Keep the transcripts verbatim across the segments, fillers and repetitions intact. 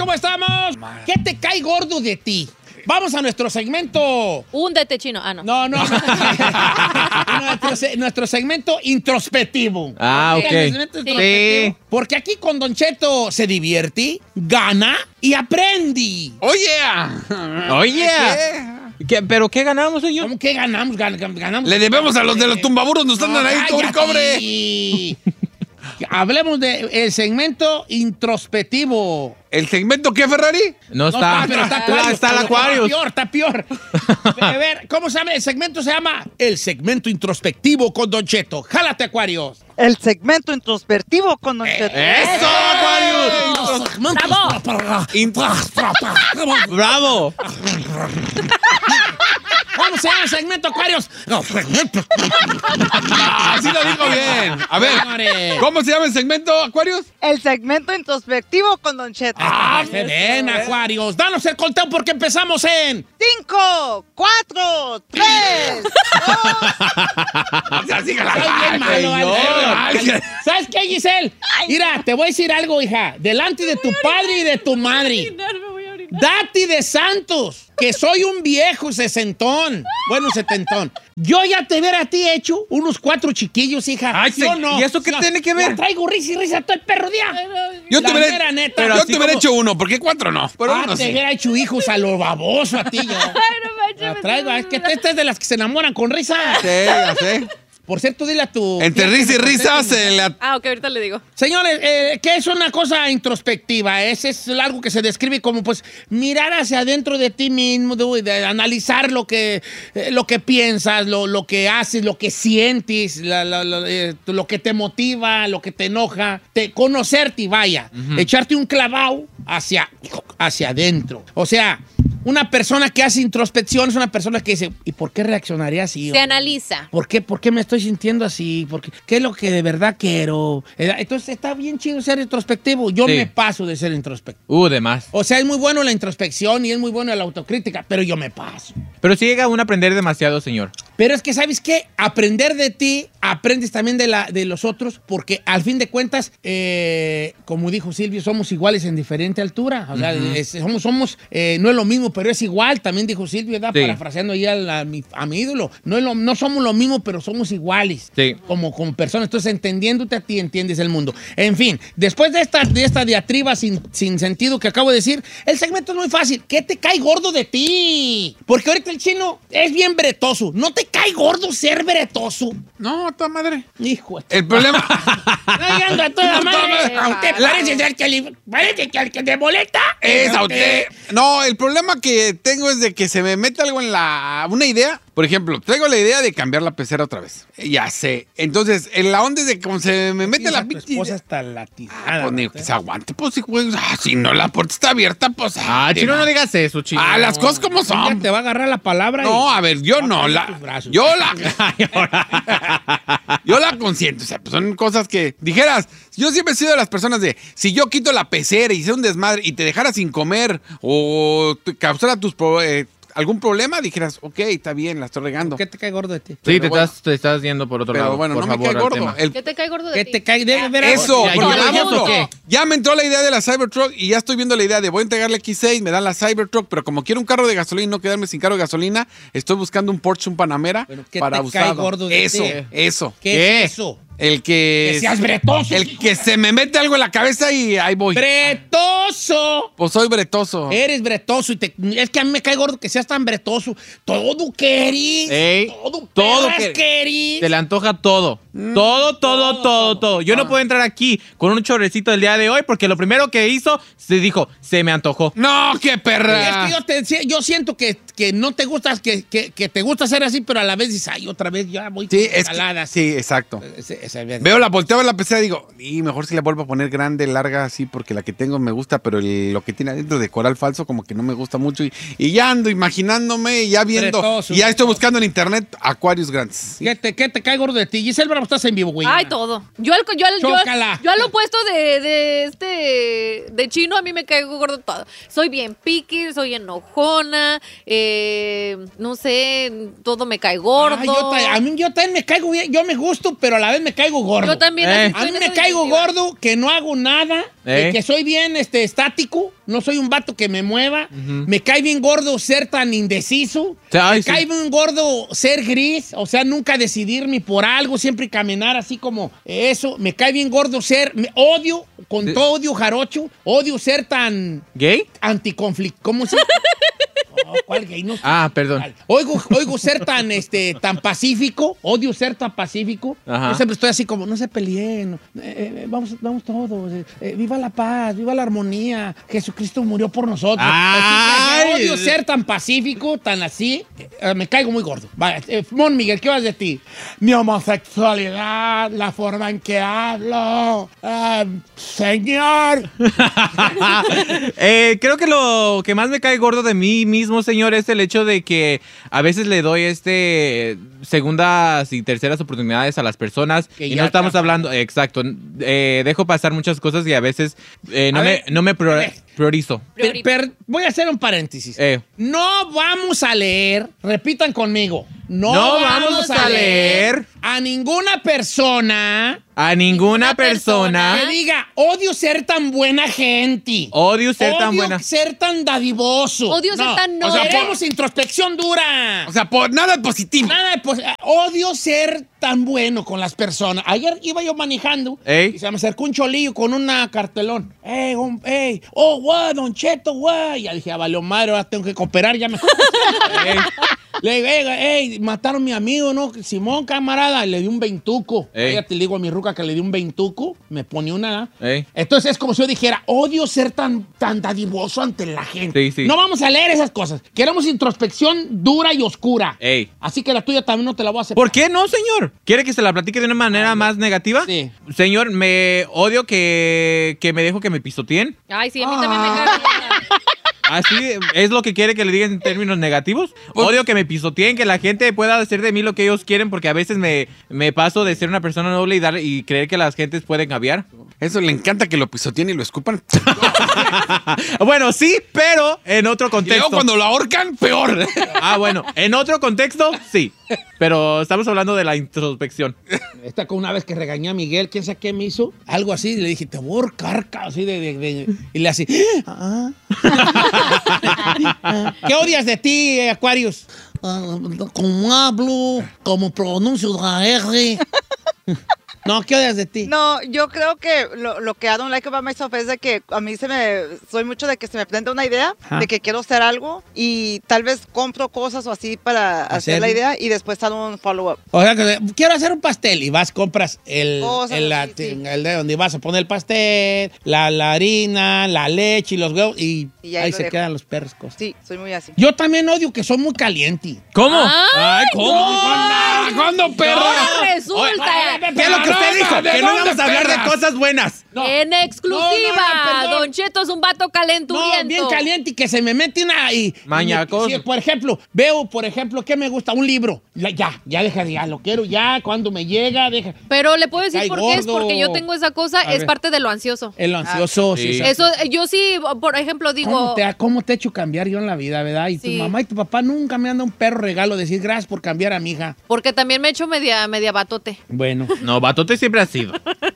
¿cómo estamos? ¿Qué te cae gordo de ti? Vamos a nuestro segmento. Húndete, chino. Ah, no. No, no. nuestro, se- nuestro segmento introspectivo. Ah, ok. El segmento introspectivo. Sí. Porque aquí con Don Cheto se divierte, gana y aprende. Oye. Oye. ¿Qué? ¿Pero qué ganamos, señor? ¿Cómo que ganamos? Gan- gan- ganamos. Le debemos a los de los tumbaburos, nos están No, ahí, cobre, cállate. cobre. Hablemos del segmento introspectivo. ¿El segmento qué, Ferrari? No está. Ah, pero está, Está, está el Está Aquarius. peor, está peor. A ver, ¿cómo se llama? El segmento se llama el segmento introspectivo con Don Cheto. Jálate, Aquarius. El segmento introspectivo con Don Cheto. ¡Eso, Aquarius! ¡Bravo! ¿Cómo se llama el segmento, Aquarius? Ah, sí lo dijo bien. A ver, Señores. ¿cómo se llama el segmento, Aquarius? El segmento introspectivo con Don Cheto. Ah, ven, Aquarius. Danos el conteo porque empezamos en... Cinco, cuatro, tres, O sea, sígala. Soy bien malo, señor. Alex. ¿Sabes qué, Giselle? Mira, te voy a decir algo, hija. Delante de tu padre y de tu madre. Dati de Santos, que soy un viejo sesentón. Bueno, setentón. Yo ya te hubiera a ti hecho unos cuatro chiquillos, hija. Ay, ¿Sí o se- no? ¿y eso qué Yo- tiene que ver? yo traigo risa y risa todo el perro día. Yo te La hubiera, mera neta. yo Pero te hubiera hecho uno, ¿por qué cuatro no? Pero Ah, uno te sí. hubiera hecho hijos a lo baboso a ti, yo. La traigo. Es que esta es de las que se enamoran con risa. Sí, ya sé. Por cierto, dile a tu... Entre risa y risa se le... Ah, ok, ahorita le digo. Señores, eh, ¿qué es una cosa introspectiva? Ese es algo que se describe como, pues, mirar hacia adentro de ti mismo, de, de analizar lo que, eh, lo que piensas, lo, lo que haces, lo que sientes, la- la- la- eh, lo que te motiva, lo que te enoja, te, conocerte, vaya, echarte un clavado hacia, hacia adentro. O sea, una persona que hace introspección es una persona que dice, ¿y por qué reaccionaría así? Se hombre? analiza. ¿Por qué, ¿Por qué me estoy sintiendo así? ¿Por qué, ¿Qué es lo que de verdad quiero? Eh, Entonces está bien chido ser introspectivo. Yo Sí. me paso de ser introspectivo. Uh, de más. O sea, es muy bueno la introspección y es muy bueno la autocrítica, pero yo me paso. Pero sí llega uno a aprender demasiado, señor. Pero es que, ¿sabes qué? Aprender de ti, aprendes también de, la, de los otros, porque al fin de cuentas, eh, como dijo Silvio, somos iguales en diferente altura. O sea, es- somos, somos eh, no es lo mismo, pero es igual. También dijo Silvio, ¿verdad? Sí. Parafraseando ahí a, a mi, a mi ídolo. No, es lo- no somos lo mismo, pero somos iguales. Sí. Como, como personas. Entonces, entendiéndote a ti, entiendes el mundo. En fin, después de esta, de esta diatriba sin, sin sentido que acabo de decir, el segmento es muy fácil. ¿Qué te cae gordo de ti? Porque ahorita el chino es bien bretoso. ¿No te cae gordo ser bretoso? No, toda madre. Hijo de... El problema... Ay, anda toda No, madre. toma. ¿A usted parece al que le, parece que al que te molesta? Es a usted. No, el problema que tengo es de que se me mete algo en la... Una idea. Por ejemplo, traigo la idea de cambiar la pecera otra vez. Ya sé. Entonces, en la onda es de que como se me mete la tu pinche esposa idea- está latizada. Ah, pues ni que se aguante, pues si, güey. Ah, si no, la puerta está abierta, pues... Ah, chino, no digas eso, chino. Ah, las cosas como Ya son. te va a agarrar la palabra. No, y- a ver, yo va a no. caer La, tus brazos. yo la... yo la consiento. O sea, pues son cosas que... Dijeras, yo siempre he sido de las personas de... Si yo quito la pecera y hice un desmadre y te dejara sin comer o te causara tus... pro- eh, algún problema, dijeras, ok, está bien, la estoy regando. ¿Qué te cae gordo de ti? Sí, Pero te, bueno. estás, te estás yendo por otro Pero lado. bueno, por no me favor, cae al gordo. tema. El- ¿Qué te cae gordo de ¿Qué ti? te cae? Debe ver Eso, Ya, porque yo- por yo- ejemplo, ¿qué? ya me entró la idea de la Cybertruck y ya estoy viendo la idea de voy a entregarle X seis, me dan la Cybertruck, pero como quiero un carro de gasolina y no quedarme sin carro de gasolina, estoy buscando un Porsche, un Panamera Pero ¿qué para te usado. cae gordo de eso, ti? eso. ¿Qué, ¿Qué? es eso? El que... Que seas bretoso. El que se me mete algo en la cabeza y ahí voy. ¡Bretoso! Pues soy bretoso. Eres bretoso y te- es que a mí me cae gordo que seas tan bretoso. Todo querís. Ey, todo todo perras que- querís. Te le antoja todo. todo, todo, todo, todo. Yo no puedo entrar aquí con un chorrecito el día de hoy porque lo primero que hizo, se dijo, se me antojó. No, qué Es perra. que yo, te, decía- yo siento que, que no te gustas, que, que, que te gusta ser así, pero a la vez dices, ay, otra vez ya voy Sí, con es que- ensaladas. sí, exacto. Ese- ese- ese- Veo la volteaba en la pecera y digo, y mejor si la vuelvo a poner grande, larga, así, porque la que tengo me gusta, pero el- lo que tiene adentro de coral falso como que no me gusta mucho. Y, y ya ando imaginándome, y ya viendo, Bretoso, y ya estoy bretoso. buscando en internet acuarios grandes. ¿Qué te, qué te cae gordo de ti? Giselle Bravo, estás en vivo, güey. Ay, todo. Yo al, yo al, yo, Chócala. yo al opuesto de, de este de chino, a mí me caigo gordo todo. Soy bien piqui, soy enojona, eh, no sé, todo me cae gordo. Ay, yo ta- a mí yo también me caigo bien, yo me gusto, pero a la vez me me caigo gordo. Yo también. Eh. estoy A mí en me esa caigo disyuntiva. gordo, que no hago nada, Eh. que, que soy bien este, estático, no soy un vato que me mueva. Me cae bien gordo ser tan indeciso. Ay, me sí. cae bien gordo ser gris, o sea, nunca decidirme por algo, siempre caminar así como eso. Me cae bien gordo ser, me, odio, con Sí. todo odio jarocho, odio ser tan ¿Gay? anticonflicto. ¿Cómo se Oh, ¿cuál gay? No sé. Ah, perdón. Oigo, oigo ser tan, este, tan pacífico, odio ser tan pacífico. Ajá. Yo siempre estoy así como, no se peleen, eh, eh, vamos, vamos todos, eh, eh, viva la paz, viva la armonía, Jesucristo murió por nosotros. Ay. Así que odio ser tan pacífico, tan así, eh, me caigo muy gordo. Vaya, eh, Mon Miguel, ¿qué vas de ti? Mi homosexualidad, la forma en que hablo, ah, señor. Eh, creo que lo que más me cae gordo de mí mismo, señor, es el hecho de que a veces le doy este segundas y terceras oportunidades a las personas Que y ya no estamos está. hablando, exacto, eh, dejo pasar muchas cosas y a veces eh, no, A me, ver, no me prior- a ver. priorizo. Per- per- voy a hacer un paréntesis. Eh. No vamos a leer, repitan conmigo, no, No vamos, vamos a a leer leer a ninguna persona A ninguna Una persona. persona que diga, odio ser tan buena gente. odio ser tan Odio buena. ser tan dadivoso. Odio ser tan O sea, noble. queremos introspección dura. O sea, por nada positivo. Nada de pos- odio ser tan bueno con las personas. Ayer iba yo manejando Ey. y se me acercó un cholillo con una cartelón. Ey, un- ey, oh, guay, don Cheto, guay. Ya dije, ah, valió madre, ahora tengo que cooperar, ya me... Ey. Le digo, ey, ey, mataron a mi amigo, ¿no? Simón, camarada, le di un veintuco. Ey. Ya te digo a mi ruca que le di un veintuco, me pone una... Ey. Entonces es como si yo dijera, odio ser tan, tan dadivoso ante la gente. Sí, sí. No vamos a leer esas cosas. Queremos introspección dura y oscura. Ey. Así que la tuya también no te la voy a aceptar. ¿Por qué no, señor? ¿Quiere que se la platique de una manera más negativa? Sí. Señor, me odio que, que me dejo que me pisoteen. Ay, sí, a mí también me cae. ¿Así es lo que quiere que le diga en términos negativos? Odio que me pisoteen, que la gente pueda hacer de mí lo que ellos quieren, porque a veces me, me paso de ser una persona noble y, dar, y creer que las gentes pueden cambiar. Eso le encanta que lo pisoteen y lo escupan. Bueno, sí, pero en otro Y luego contexto. cuando lo ahorcan, peor. Ah, bueno, en otro contexto, sí. Pero estamos hablando de la introspección. Esta con una vez que regañé a Miguel, ¿quién sabe qué me hizo? Algo así, le dije, te voy a ahorcar, ca- así de, de- de- y le así. "Ah". ¿Qué odias de ti, eh, Aquarius? Como hablo, como pronuncio la R. No, ¿qué odias de ti? No, yo creo que lo, lo que I don't like about myself es de que a mí se me, soy mucho de que se me presenta una idea, Ajá. de que quiero hacer algo y tal vez compro cosas o así para hacer Hacerlo. la idea y después hago un follow-up. O sea, que quiero hacer un pastel y vas, compras el, Cosas el, la- así, sí. el de donde vas a poner el pastel, la, la harina, la leche y los huevos y, Y ahí ahí lo se dejo. quedan los perros cosas. Sí, soy muy así. Yo también odio que soy muy caliente. ¿Cómo? Ay, ¿cómo? ¿Cuándo, perro? Ahora resulta. ¿Qué es lo que usted dijo? ¿de Que no dónde, íbamos a hablar de perras? cosas buenas. No. En exclusiva, No, no, no, perdón. Don Cheto es un vato calenturiento. No, bien caliente y que se me mete una y... Mañacoso. y me- si, por ejemplo, veo, por ejemplo, ¿qué me gusta? Un libro. Ya, ya, ya deja de, ya lo quiero ya, cuando me llega, deja... Pero le puedo decir Cae por qué es gordo. porque yo tengo esa cosa, A es ver. parte de lo ansioso. El ansioso, sí. sí. sí. Eso, eh, yo sí, por ejemplo, digo, ¿Cómo te, ha- ¿Cómo te he hecho cambiar yo en la vida, verdad? Y Sí. tu mamá y tu papá nunca me han dado un perro regalo, decir gracias por cambiar a mi hija. porque también me echo media, media batote. Bueno. No, batote siempre ha sido.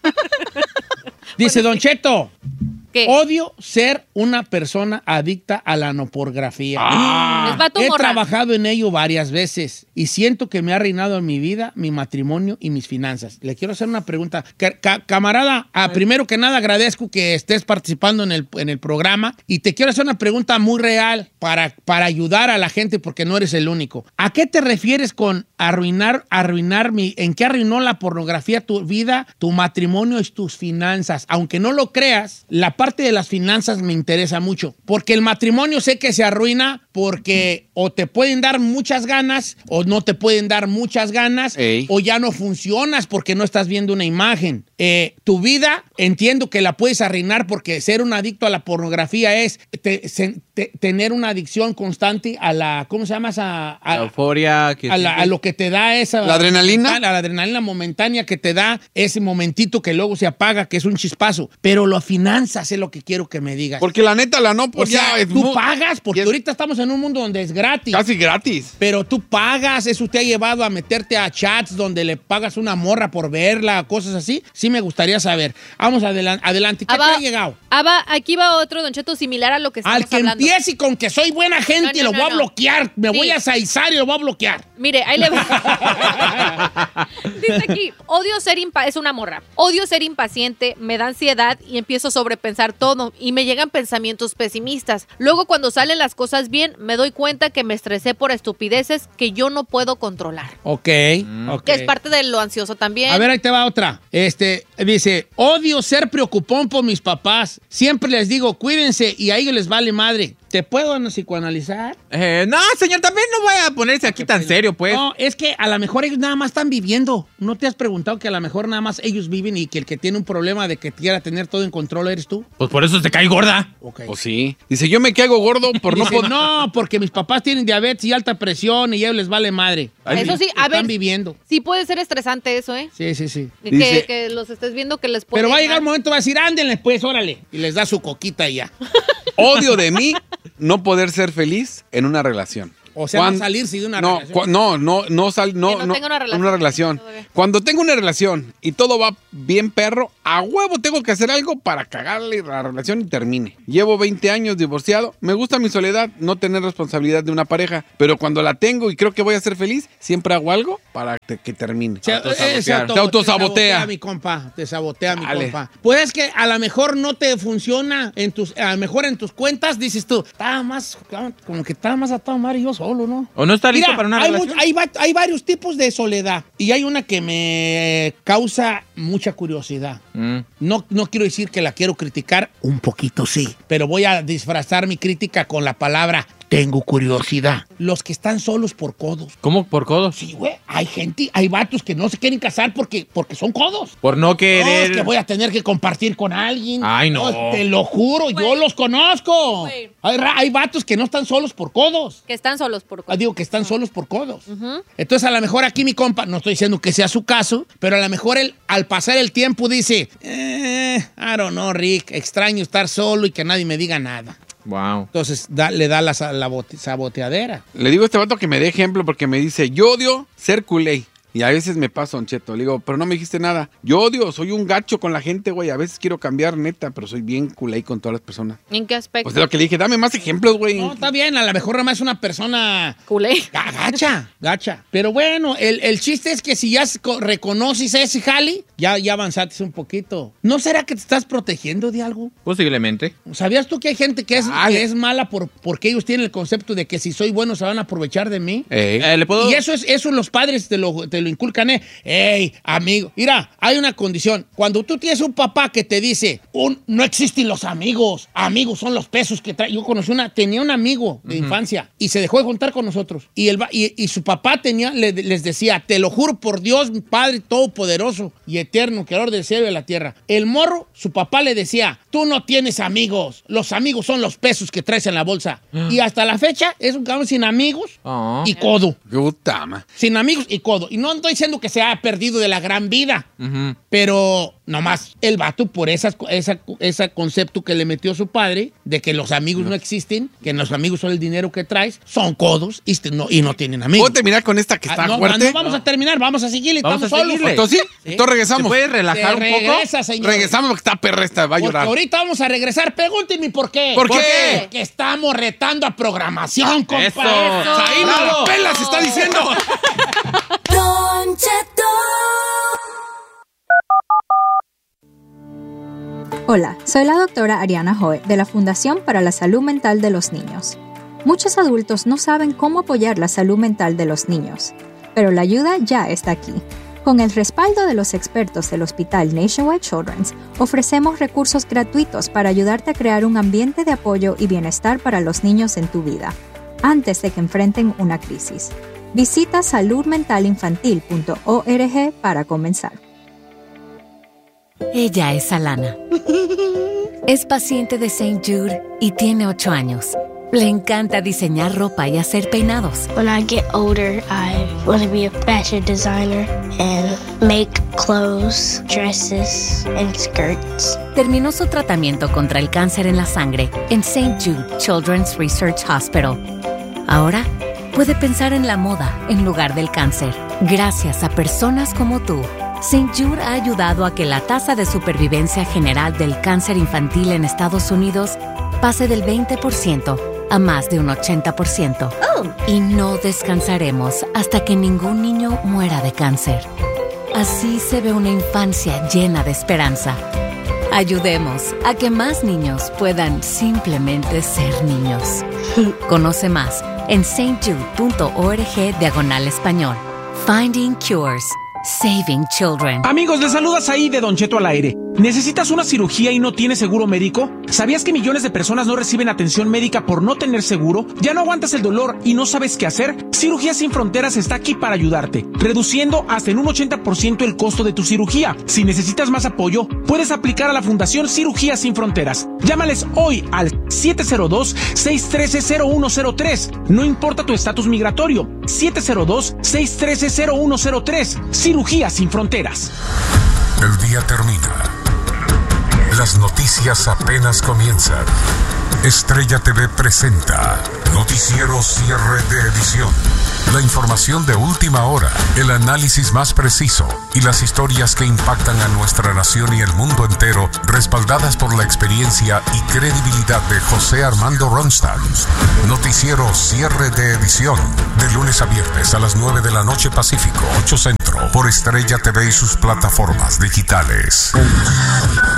Dice Don Cheto, ¿Qué? odio ser una persona adicta a la noporgrafía. es vato He morra. trabajado en ello varias veces y siento que me ha arruinado en mi vida, mi matrimonio y mis finanzas. Le quiero hacer una pregunta. Ca- ca- camarada, ah, primero que nada agradezco que estés participando en el, en el programa y te quiero hacer una pregunta muy real para, para ayudar a la gente porque no eres el único. ¿A qué te refieres con arruinar, arruinar mi, en qué arruinó la pornografía tu vida, tu matrimonio y tus finanzas? Aunque no lo creas, la parte de las finanzas me interesa mucho porque el matrimonio sé que se arruina porque o te pueden dar muchas ganas o no te pueden dar muchas ganas Ey. o ya no funcionas porque no estás viendo una imagen. Eh, tu vida entiendo que la puedes arruinar porque ser un adicto a la pornografía es te- se- te- tener una adicción constante a la, ¿cómo se llama? esa? A, La euforia. Que a, la- a lo que te da esa... ¿La adrenalina? A la adrenalina momentánea que te da ese momentito que luego se apaga, que es un chispazo. Pero las finanzas es lo que quiero que me digas. Porque la neta, la no, o pues sea, ya es tú mu- pagas, porque y es- ahorita estamos en en un mundo donde es gratis. Casi gratis. Pero tú pagas, eso te ha llevado a meterte a chats donde le pagas una morra por verla, cosas así. Sí me gustaría saber. Vamos adelan- adelante. ¿Qué Ah, va. te ha llegado? Ah, va, aquí va otro, Don Cheto, similar a lo que estamos Al que hablando. empiece con que soy buena gente, No, no, lo no, voy a no. bloquear. Me Sí. voy a saizar y lo voy a bloquear. Mire, ahí le va. Dice aquí, odio ser impa es una morra. Odio ser impaciente, me da ansiedad y empiezo a sobrepensar todo y me llegan pensamientos pesimistas. Luego cuando salen las cosas bien, me doy cuenta que me estresé por estupideces que yo no puedo controlar. Ok, ok. Que es parte de lo ansioso también. A ver, ahí te va otra. Este, dice, odio ser preocupón por mis papás. Siempre les digo, cuídense y a ellos les vale madre. ¿Te puedo no, psicoanalizar? Eh, no, señor, también no vaya a ponerse aquí tan serio, pues. No, es que a lo mejor ellos nada más están viviendo. ¿No te has preguntado que a lo mejor nada más ellos viven y que el que tiene un problema de que quiera tener todo en control eres tú? Pues por eso te cae gorda. Ok. O sí. Dice, yo me caigo gordo por no Dice, poder... no, porque mis papás tienen diabetes y alta presión y a ellos les vale madre. Eso sí, a Están ver, viviendo. sí puede ser estresante eso, ¿eh? Sí, sí, sí. Que, Dice- que los estés viendo que les puede... Pero va a llegar un momento, va a decir, ándenle pues, órale. Y les da su coquita y ya. Odio de mí no poder ser feliz en una relación. O sea, Cuan- no salirse de una no, relación. cu- no, no, no, sal, no, Que no tenga una relación una relación. todavía. Cuando tengo una relación y todo va bien perro, a huevo tengo que hacer algo para cagarle la relación y termine. Llevo veinte años divorciado, me gusta mi soledad, no tener responsabilidad de una pareja, pero cuando la tengo y creo que voy a ser feliz, siempre hago algo para te- que termine. Se, Autosabotear. eh, se auto- Te autosabotea. te sabotea, mi compa. Te sabotea, mi Dale. compa. Pues es que a lo mejor no te funciona en tus, a lo mejor en tus cuentas dices tú, estaba más, como que estaba más atado a Mario yo solo, ¿no? ¿O no está listo Mira, para una hay, relación? much- hay va- hay varios tipos de soledad y hay una que me causa mucha curiosidad. Mm. No, no quiero decir que la quiero criticar, un poquito sí, pero voy a disfrazar mi crítica con la palabra tengo curiosidad. Los que están solos por codos. ¿Cómo por codos? Sí, güey, hay gente, hay vatos que no se quieren casar porque, porque son codos. Por no No, querer. es que voy a tener que compartir con alguien. Ay, no. Te lo juro, yo Güey. los conozco. Güey. Hay, ra- hay vatos que no están solos por codos. Que están solos por... Ah, digo que están solos por codos. Entonces, a lo mejor aquí mi compa, no estoy diciendo que sea su caso, pero a lo mejor él, al pasar el tiempo, dice, eh, I don't know, Rick, extraño estar solo y que nadie me diga nada. Wow. Entonces, da- le da la, sa- la bote- saboteadera. Le digo a este vato que me dé ejemplo porque me dice, yo odio ser culé. Y a veces me paso, Don Cheto. Le digo, pero no me dijiste nada. Yo odio, soy un gacho con la gente, güey. A veces quiero cambiar, neta, pero soy bien culé con todas las personas. ¿En qué aspecto? Pues es lo que le dije, dame más ejemplos, güey. No, está bien, a lo mejor nada más es una persona Culé. ga- gacha, gacha. Pero bueno, el, el chiste es que si ya se co- reconoces ese jali, ya, ya avanzaste un poquito. ¿No será que te estás protegiendo de algo? Posiblemente. ¿Sabías tú que hay gente que es, Dale. que es mala por, porque ellos tienen el concepto de que si soy bueno se van a aprovechar de mí? Eh, Eh, ¿Le puedo...? Y eso es eso los padres te lo, te lo inculcan, ¿eh? Ey, amigo. Mira, hay una condición. Cuando tú tienes un papá que te dice, un, no existen los amigos, amigos son los pesos que trae. Yo conocí una, tenía un amigo de infancia y se dejó de juntar con nosotros. Y, el, va- y, y su papá tenía, le- les decía, te lo juro por Dios, mi Padre Todopoderoso y Eterno, Creador del cielo y de la tierra. El morro, su papá le decía, tú no tienes amigos, los amigos son los pesos que traes en la bolsa. Y hasta la fecha es un cabrón sin amigos Ah. y codo. puta, ma. Sin amigos y codo. Y no estoy diciendo que se ha perdido de la gran vida, Ujú. pero nomás el vato por esas, esa, ese concepto que le metió su padre de que los amigos no, existen, que los amigos son el dinero que traes, son codos y, este, no, y no tienen amigos. ¿Puedo terminar con esta que está Ah, no, fuerte? no vamos a terminar, vamos a seguirle, Vamos estamos a solos. seguirle. ¿Entonces sí? Sí. Entonces ¿Se regresamos. puede relajar Te un poco? regresa, señor. Regresamos porque está perra esta, va a Porque llorar. ahorita vamos a regresar. Pregúntenme por qué. ¿Por qué? Porque estamos retando a programación, compa. Eso. Ahí no la pela, se está diciendo. Don Cheto. Hola, soy la doctora Ariana Joe de la Fundación para la Salud Mental de los Niños. Muchos adultos no saben cómo apoyar la salud mental de los niños, pero la ayuda ya está aquí. Con el respaldo de los expertos del Hospital Nationwide Children's, ofrecemos recursos gratuitos para ayudarte a crear un ambiente de apoyo y bienestar para los niños en tu vida, antes de que enfrenten una crisis. Visita salud mental infantil punto org para comenzar. Ella es Alana. Es paciente de Saint Jude y tiene ocho años. Le encanta diseñar ropa y hacer peinados. When I get older, I want to be a fashion designer and make clothes, dresses, and skirts. Terminó su tratamiento contra el cáncer en la sangre en Saint Jude Children's Research Hospital. Ahora puede pensar en la moda en lugar del cáncer. Gracias a personas como tú, Saint Jude ha ayudado a que la tasa de supervivencia general del cáncer infantil en Estados Unidos pase del veinte por ciento a más de un ochenta por ciento. Oh. Y no descansaremos hasta que ningún niño muera de cáncer. Así se ve una infancia llena de esperanza. Ayudemos a que más niños puedan simplemente ser niños. Conoce más en saintjude.org diagonal español. Finding Cures. Saving Children. Amigos, les saludas ahí de Don Cheto al aire. ¿Necesitas una cirugía y no tienes seguro médico? ¿Sabías que millones de personas no reciben atención médica por no tener seguro? ¿Ya no aguantas el dolor y no sabes qué hacer? Cirugías Sin Fronteras está aquí para ayudarte, reduciendo hasta en un ochenta por ciento el costo de tu cirugía. Si necesitas más apoyo, puedes aplicar a la Fundación Cirugías Sin Fronteras. Llámales hoy al siete cero dos, seis uno tres, cero uno cero tres. No importa tu estatus migratorio. siete cero dos, seis uno tres, cero uno cero tres. Cirugías Sin Fronteras. El día termina. Las noticias apenas comienzan. Estrella T V presenta Noticiero Cierre de Edición. La información de última hora, el análisis más preciso y las historias que impactan a nuestra nación y el mundo entero, respaldadas por la experiencia y credibilidad de José Armando Ronstadt. Noticiero Cierre de Edición, de lunes a viernes a las nueve de la noche Pacífico, ocho Centro, por Estrella T V y sus plataformas digitales.